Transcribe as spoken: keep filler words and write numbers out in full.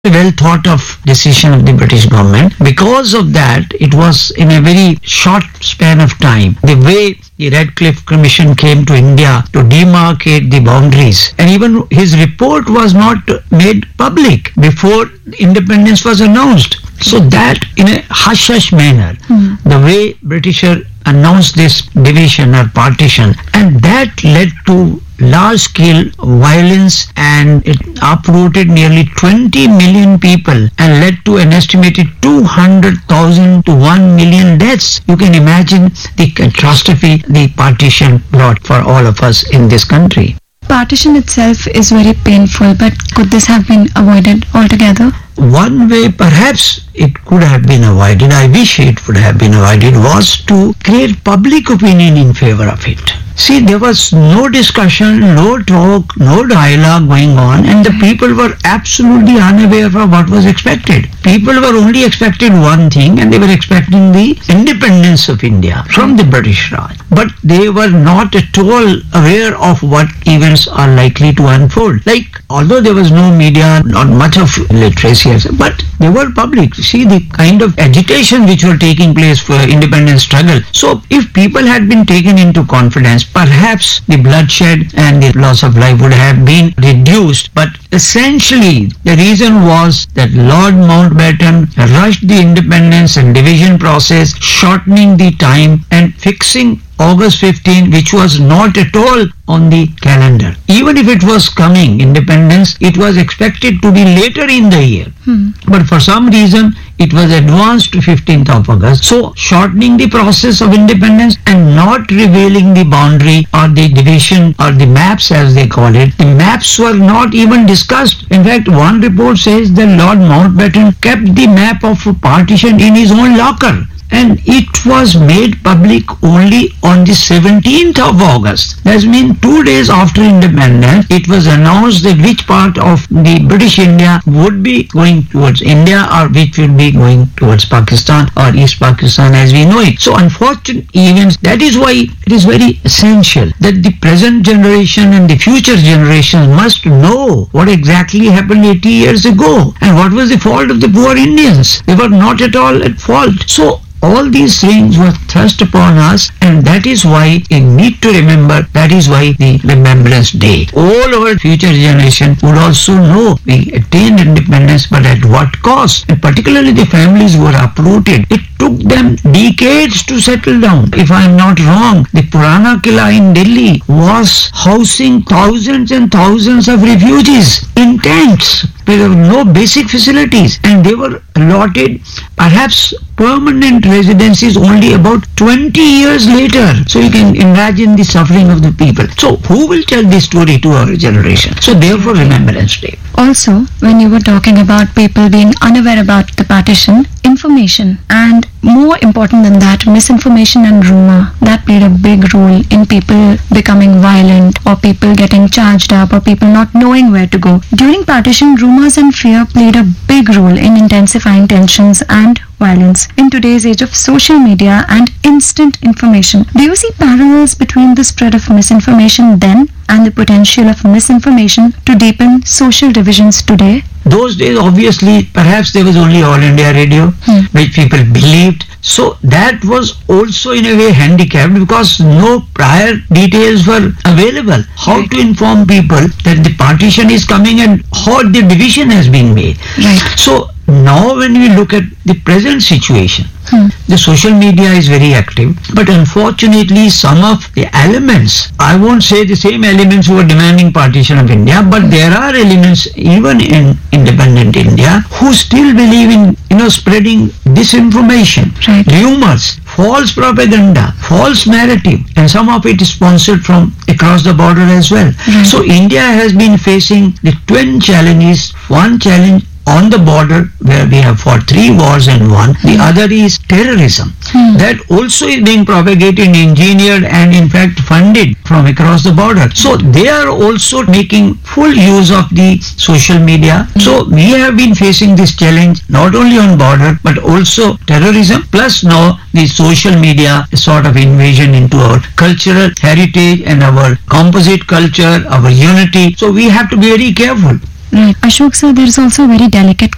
well thought of decision of the British government. Because of that, it was in a very short span of time. The way the Radcliffe Commission came to India to demarcate the boundaries, and even his report was not made public before independence was announced. So that in a hush-hush manner, mm. the way Britisher announced this division or partition, and that led to large-scale violence, and it uprooted nearly twenty million people and led to an estimated two hundred thousand to one million deaths. You can imagine the catastrophe the partition brought for all of us in this country. Partition itself is very painful, but could this have been avoided altogether? One way perhaps it could have been avoided, I wish it would have been avoided, was to create public opinion in favor of it. See, there was no discussion, no talk, no dialogue going on, and the people were absolutely unaware of what was expected. People were only expecting one thing, and they were expecting the independence of India from the British Raj. But they were not at all aware of what events are likely to unfold. Like, although there was no media, not much of literacy, but they were public. See the kind of agitation which were taking place for independence struggle. So if people had been taken into confidence, perhaps the bloodshed and the loss of life would have been reduced. But essentially the reason was that Lord Mountbatten rushed the independence and division process, shortening the time and fixing August fifteenth, which was not at all on the calendar. Even if it was coming, independence, it was expected to be later in the year. Hmm. But for some reason, it was advanced to fifteenth of August. So, shortening the process of independence and not revealing the boundary or the division or the maps as they call it. The maps were not even discussed. In fact, one report says that Lord Mountbatten kept the map of partition in his own locker. And it was made public only on the seventeenth of August. That means two days after independence, it was announced that which part of the British India would be going towards India or which would be going towards Pakistan or East Pakistan as we know it. So unfortunate events, that is why it is very essential that the present generation and the future generations must know what exactly happened eighty years ago and what was the fault of the poor Indians. They were not at all at fault. So all these things were thrust upon us, and that is why we need to remember, that is why the Remembrance Day. All our future generation would also know we attained independence, but at what cost? And particularly the families who were uprooted. It took them decades to settle down. If I am not wrong, the Purana Killa in Delhi was housing thousands and thousands of refugees in tents. There were no basic facilities, and they were allotted perhaps permanent residencies only about twenty years later. So you can imagine the suffering of the people. So who will tell this story to our generation? So therefore Remembrance Day. Also, when you were talking about people being unaware about the partition, information, and more important than that, misinformation and rumor, that played a big role in people becoming violent or people getting charged up or people not knowing where to go. During partition, rumors and fear played a big role in intensifying tensions and violence. In today's age of social media and instant information, do you see parallels between the spread of misinformation then and the potential of misinformation to deepen social divisions today? Those days, obviously, perhaps there was only All India Radio, hmm. which people believed. So that was also in a way handicapped because no prior details were available. How right. to inform people that the partition is coming and how the division has been made. Right. So now when we look at the present situation, hmm. the social media is very active, but unfortunately some of the elements, I won't say the same elements who are demanding partition of India, but there are elements even in independent India who still believe in, you know, spreading disinformation, right. rumors, false propaganda, false narrative, and some of it is sponsored from across the border as well. Right. So India has been facing the twin challenges. One challenge on the border where we have fought three wars and one. The other is terrorism. Hmm. That also is being propagated, engineered and in fact funded from across the border. So they are also making full use of the social media. So we have been facing this challenge not only on border but also terrorism, plus now the social media sort of invasion into our cultural heritage and our composite culture, our unity. So we have to be very careful. Right. Ashok sir, there is also a very delicate